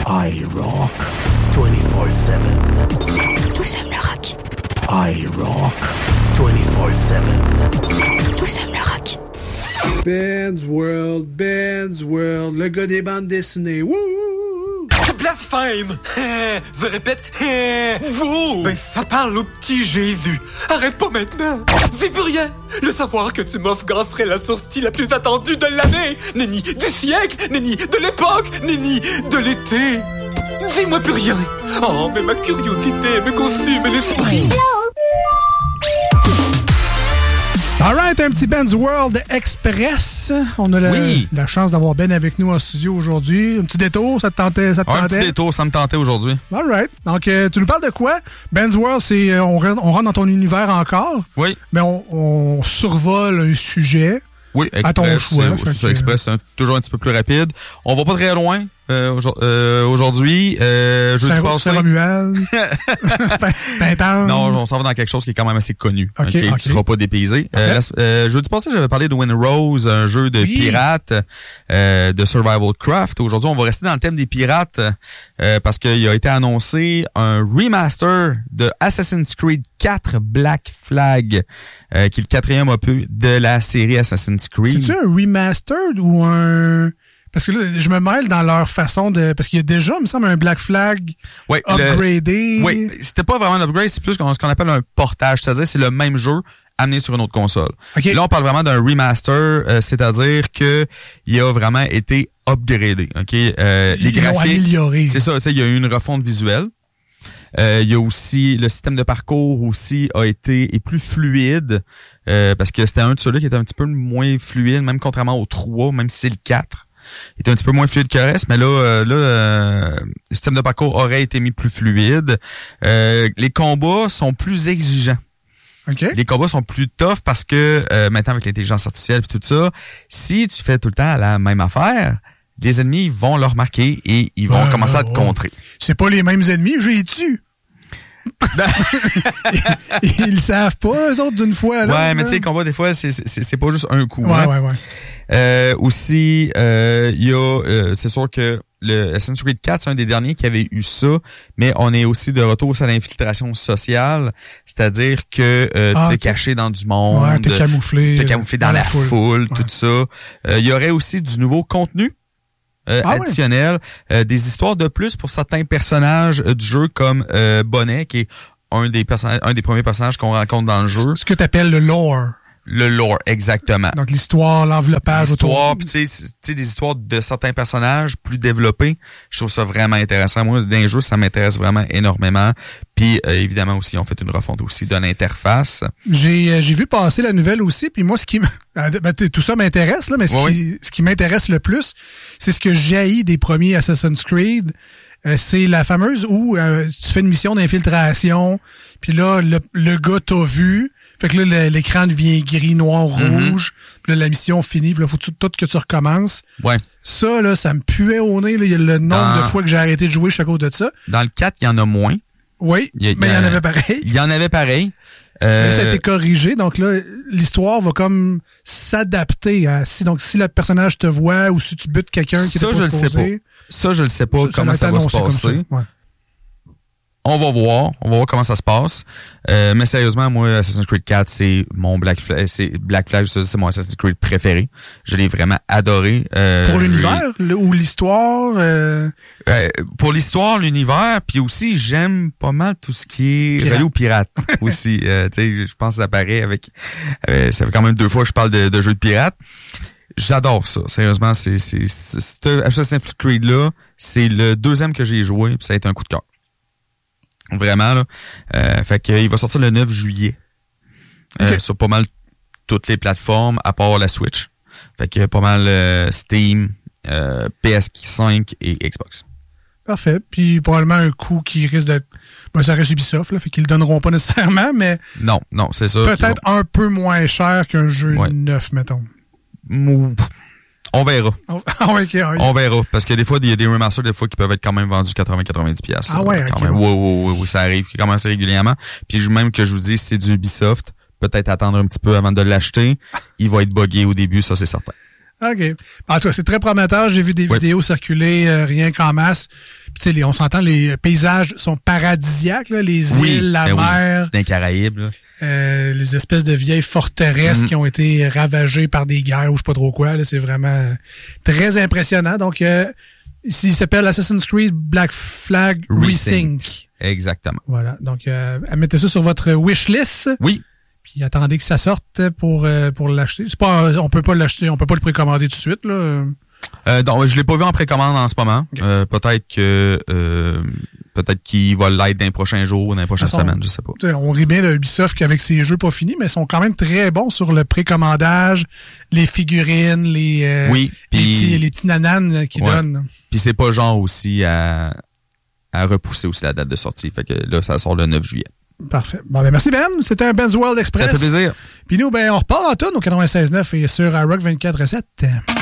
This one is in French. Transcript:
I rock 24/7. Nous sommes le rock. I rock 24/7. Nous sommes le rock. Ben's World, le gars des bandes dessinées. Wouh! Blasphème! Je répète, vous! Ben, ça parle au petit Jésus. Arrête pas maintenant! C'est plus rien! Le savoir que tu m'offres serait la sortie la plus attendue de l'année! Nenni du siècle! Nenni de l'époque! Nenni de l'été! Dis-moi plus rien! Oh, mais ma curiosité me consume l'esprit! Alright, un petit Ben's World Express. On a la chance d'avoir Ben avec nous en studio aujourd'hui. Un petit détour, ça te tentait? Un petit détour, ça me tentait aujourd'hui. Alright. Donc, tu nous parles de quoi? Ben's World, c'est on rentre dans ton univers encore. Oui. Mais on survole un sujet. Oui, Express. À ton choix. C'est Express, c'est toujours un petit peu plus rapide. On va pas très loin. Aujourd'hui, jeudi passé. Saint-Romuald. Non, on s'en va dans quelque chose qui est quand même assez connu. Okay. Qui sera pas dépaysé. Jeudi passé, j'avais parlé de Winrose, un jeu de pirates, de Survival Craft. Aujourd'hui, on va rester dans le thème des pirates, parce qu'il a été annoncé un remaster de Assassin's Creed 4 Black Flag, qui est le 4e opus de la série Assassin's Creed. C'est-tu un remastered ou un... Parce que là, je me mêle dans leur façon de... Parce qu'il y a déjà, il me semble, un Black Flag upgradé. Oui, c'était pas vraiment un upgrade, c'est plus ce qu'on appelle un portage. C'est-à-dire c'est le même jeu amené sur une autre console. Okay. Là, on parle vraiment d'un remaster, c'est-à-dire que il a vraiment été upgradé. Les graphiques, amélioré. C'est ça, il y a eu une refonte visuelle. Il y a aussi le système de parcours aussi est plus fluide, parce que c'était un de ceux-là qui était un petit peu moins fluide, même contrairement au 3, même si c'est le 4. Il était un petit peu moins fluide que le reste, mais là, le système de parcours aurait été mis plus fluide. Les combats sont plus exigeants. Okay. Les combats sont plus tough parce que maintenant avec l'intelligence artificielle et tout ça, si tu fais tout le temps la même affaire, les ennemis vont le remarquer et ils vont commencer à te contrer. C'est pas les mêmes ennemis, j'ai tué. Ils le savent pas, eux autres, d'une fois. Là, ouais, mais tu sais, les combats, des fois, c'est pas juste un coup. Ouais. Aussi, il y a, c'est sûr que le Assassin's Creed 4, c'est un des derniers qui avait eu ça, mais on est aussi de retour à l'infiltration sociale, c'est-à-dire que t'es caché dans du monde, ouais, t'es camouflé dans la foule, tout ça. Il y aurait aussi du nouveau contenu additionnel, des histoires de plus pour certains personnages du jeu comme Bonnet, qui est un des premiers personnages qu'on rencontre dans le jeu. Ce que t'appelles le lore. Le lore, exactement. Donc l'histoire, l'enveloppage autour. Puis tu sais, des histoires de certains personnages plus développés. Je trouve ça vraiment intéressant. Moi, dans les jeux, ça m'intéresse vraiment énormément. Puis évidemment aussi, on fait une refonte aussi de l'interface. J'ai vu passer la nouvelle aussi. Puis moi, tout ça m'intéresse là, mais ce qui m'intéresse le plus, c'est ce que jaillit des premiers Assassin's Creed. C'est la fameuse où tu fais une mission d'infiltration. Puis là, le gars t'a vu. Fait que là, l'écran devient gris, noir, rouge. Puis là, la mission finit. Puis là, faut tout que tu recommences. Ouais. Ça, là, ça me puait au nez. Là. Il y a le nombre de fois que j'ai arrêté de jouer à cause de ça. Dans le 4, il y en a moins. Oui, mais il y en avait pareil. Il y en avait pareil. Là, ça a été corrigé. Donc là, l'histoire va comme s'adapter à... Si le personnage te voit ou si tu butes quelqu'un qui était pas supposé. Ça, je le sais pas comment ça va se passer. Ouais. On va voir comment ça se passe. Mais sérieusement, moi, Assassin's Creed 4, c'est mon Black Flag, c'est mon Assassin's Creed préféré. Je l'ai vraiment adoré. Pour l'univers ou l'histoire? Pour l'histoire, l'univers, puis aussi, j'aime pas mal tout ce qui est relié aux pirates aussi. Tu sais, je pense que ça paraît avec... ça fait quand même 2 fois que je parle de jeux de pirates. J'adore ça. Sérieusement, c'est Assassin's Creed-là, c'est le 2e que j'ai joué, puis ça a été un coup de cœur. Vraiment, là. Fait que il va sortir le 9 juillet. Sur pas mal toutes les plateformes, à part la Switch. Fait que pas mal Steam, PS5 et Xbox. Parfait. Puis probablement un coût qui risque d'être... ça reste Ubisoft, là, fait qu'ils le donneront pas nécessairement, mais... Non, c'est ça. Peut-être un peu moins cher qu'un jeu neuf, mettons. On verra. Okay. On verra. Parce que des fois, il y a des remasters des fois qui peuvent être quand même vendus 80-90$. Ah ouais, quand même. Oui, ça arrive quand même assez régulièrement. Puis même que je vous dis, si c'est du Ubisoft, peut-être attendre un petit peu avant de l'acheter. Il va être buggé au début, ça c'est certain. OK. En tout cas, c'est très prometteur. J'ai vu des vidéos circuler rien qu'en masse. on s'entend, les paysages sont paradisiaques, là, les îles, la mer. Dans les Caraïbes, là. Les espèces de vieilles forteresses qui ont été ravagées par des guerres ou je sais pas trop quoi. Là, c'est vraiment très impressionnant. Donc, ici, il s'appelle Assassin's Creed Black Flag Resync. Exactement. Voilà. Donc, mettez ça sur votre wishlist. Oui. Puis attendez que ça sorte pour l'acheter. C'est pas, on peut pas l'acheter, on peut pas le précommander tout de suite, là. Donc, je l'ai pas vu en précommande en ce moment. Okay. Peut-être qu'il va l'être dans les prochains jours, dans les prochaines semaines, je sais pas. On rit bien de Ubisoft qu'avec ses jeux pas finis, mais ils sont quand même très bons sur le précommandage, les figurines, les petits nananes qu'ils donnent. Puis c'est pas genre aussi à repousser aussi la date de sortie. Fait que là, ça sort le 9 juillet. Parfait. Bon, ben merci Ben. C'était un Ben's World Express. Ça fait plaisir. Puis nous, ben on repart en tonne au 96.9 et sur iRock 24.7.